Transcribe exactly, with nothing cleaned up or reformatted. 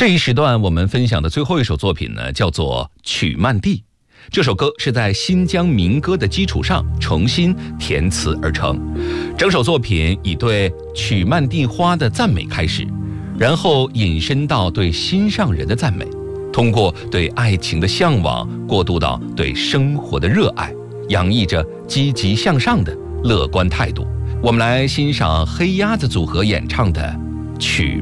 这一时段我们分享的最后一首作品呢，叫做《曲曼地》。这首歌是在新疆民歌的基础上重新填词而成，整首作品以对曲曼地花的赞美开始，然后引申到对心上人的赞美，通过对爱情的向往过渡到对生活的热爱，洋溢着积极向上的乐观态度。我们来欣赏黑鸭子组合演唱的《曲